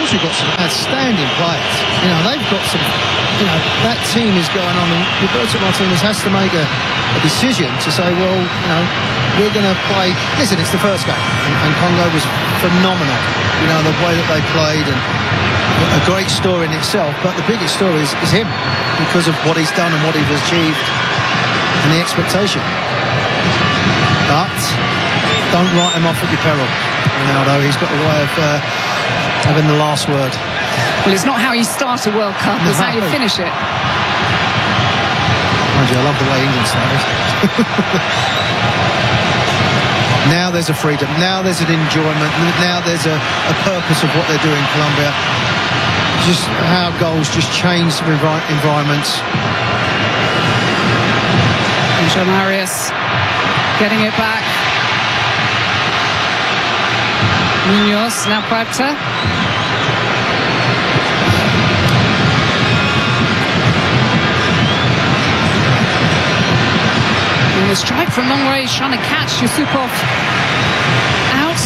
course we've got some outstanding players. You know, they've got some, you know, that team is going on, and Roberto Martinez has to make a decision to say, well, you know, we're going to play. Listen, it's the first game, and Congo was phenomenal. You know, the way that they played, and a great story in itself. But the biggest story is him, because of what he's done and what he's achieved, and the expectation. But don't write him off at your peril, Ronaldo. He's got a way of having the last word. Well, it's not how you start a World Cup, it's how you finish it. Mind you, I love the way England started. Now there's a freedom, now there's an enjoyment, now there's a purpose of what they're doing, Colombia. Just how goals just change environments. John Arias getting it back. Munoz, now Puerta. And the strike from long range, trying to catch Yusupov out.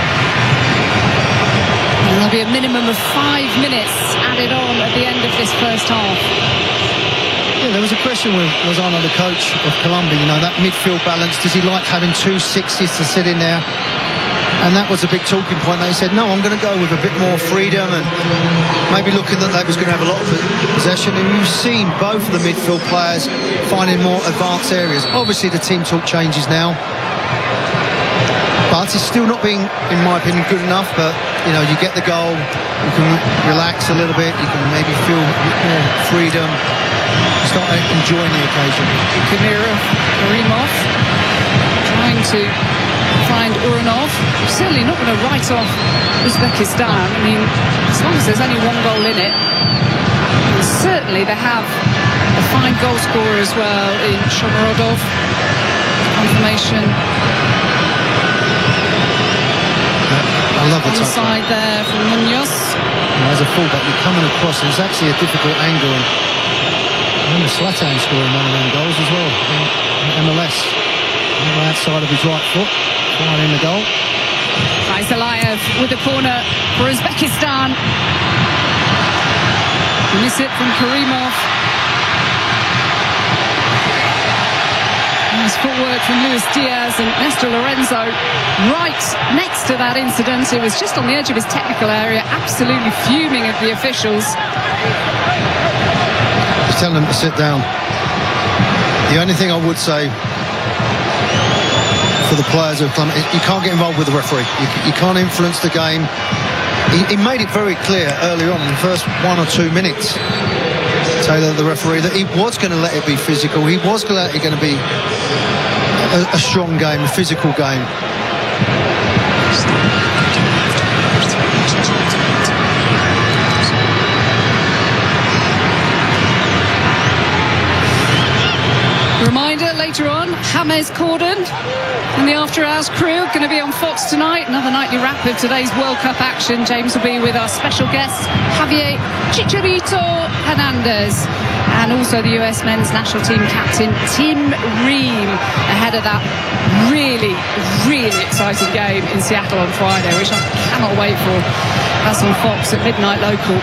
And there'll be a minimum of 5 minutes added on at the end of this first half. Yeah, there was a question with Lozano, the coach of Colombia, you know, that midfield balance. Does he like having 2 60s to sit in there? And that was a big talking point. They said, no, I'm going to go with a bit more freedom, and maybe looking that they was going to have a lot of possession. And you've seen both of the midfield players finding more advanced areas. Obviously, the team talk changes now. But it's still not being, in my opinion, good enough. But, you know, you get the goal, you can relax a little bit, you can maybe feel a bit more freedom, start enjoying the occasion. Karimov trying to find Uranov. Certainly not going to write off Uzbekistan. I mean, as long as there's only 1 goal in it. And certainly they have a fine goal scorer as well in Shomorodov. Confirmation. I love the side there from Munoz. As a fullback, you're coming across, and it's actually a difficult angle. I remember Zlatan scoring one of them goals as well in MLS. On the outside of his right foot, right in the goal. Aizalayev with the corner for Uzbekistan. Miss it from Karimov. Nice footwork from Luis Diaz and Nestor Lorenzo right next to that incident. It was just on the edge of his technical area, absolutely fuming at the officials. Just telling them to sit down. The only thing I would say for the players of Colombia, you can't get involved with the referee. You can't influence the game. He made it very clear early on in the first 1 or 2 minutes, Taylor, the referee, that he was going to let it be physical. He was going to let it be a strong game, a physical game. Reminder later on, James Corden and the After Hours crew going to be on Fox tonight. Another nightly wrap of today's World Cup action. James will be with our special guest, Javier Chicharito Hernandez, and also the US men's national team captain, Tim Ream, ahead of that really, really exciting game in Seattle on Friday, which I cannot wait for. That's on Fox at midnight local.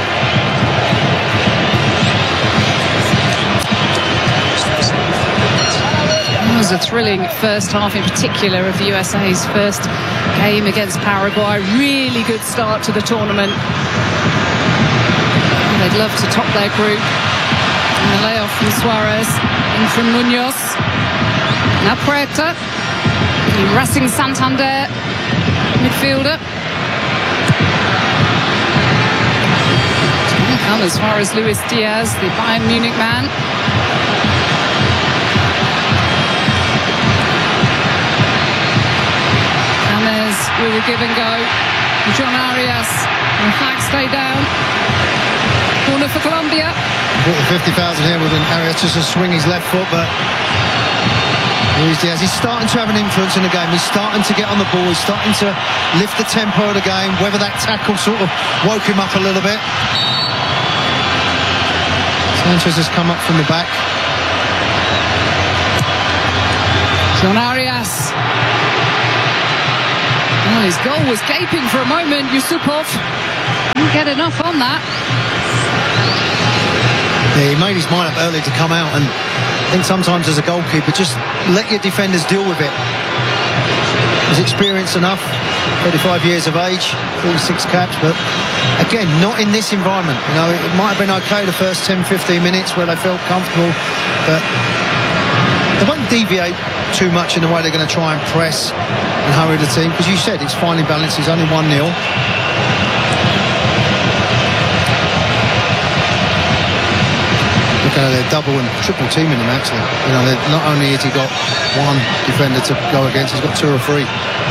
It was a thrilling first half, in particular of the USA's first game against Paraguay. Really good start to the tournament. They'd love to top their group. And the layoff from Suarez, in from Munoz. Now Puerta, Racing Santander midfielder. Come as far as Luis Diaz, the Bayern Munich man. With a give and go. John Arias, and flag stay down. Corner for Colombia. Brought the 50,000 here with Arias just to swing his left foot, but Luis Diaz, he's starting to have an influence in the game. He's starting to get on the ball. He's starting to lift the tempo of the game. Whether that tackle sort of woke him up a little bit. Sanchez has come up from the back. John Arias. Well, his goal was gaping for a moment. Yusupov get enough on that. Yeah, he made his mind up early to come out, and I think sometimes as a goalkeeper, just let your defenders deal with it. He's experienced enough, 35 years of age, 46 caps, but again, not in this environment. You know, it might have been okay the first 10-15 minutes where they felt comfortable, but they won't deviate too much in the way they're going to try and press and hurry the team, because you said it's finely balanced. It's only 1-0. They're double and triple teaming him, actually. You know, not only has he got one defender to go against, he's got 2 or 3.